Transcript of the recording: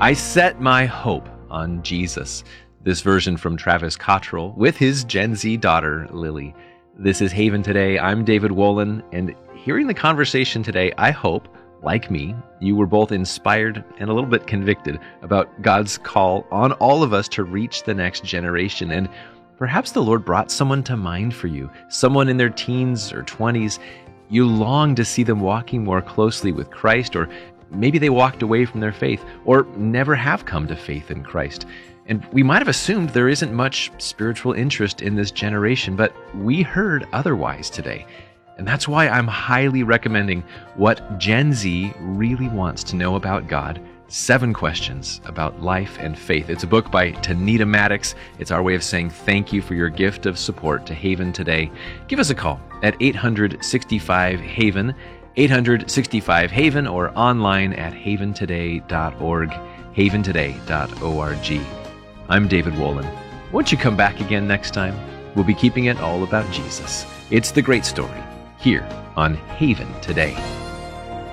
I set my hope on Jesus. This version from Travis Cottrell with his Gen Z daughter, Lily. This is Haven Today. I'm David Wolin, and hearing the conversation today, I hope, like me, you were both inspired and a little bit convicted about God's call on all of us to reach the next generation. And perhaps the Lord brought someone to mind for you, someone in their teens or 20s. You long to see them walking more closely with Christ, or maybe they walked away from their faith or never have come to faith in Christ. And we might have assumed there isn't much spiritual interest in this generation, but we heard otherwise today. And that's why I'm highly recommending What Gen Z Really Wants to Know About God, 7 Questions About Life and Faith. It's a book by Tanita Maddox. It's our way of saying thank you for your gift of support to Haven Today. Give us a call at 800-65-HAVEN, 800-65-HAVEN, or online at haventoday.org, haventoday.org. I'm David Wolin. Won't you come back again next time? We'll be keeping it all about Jesus. It's the great story here on Haven Today.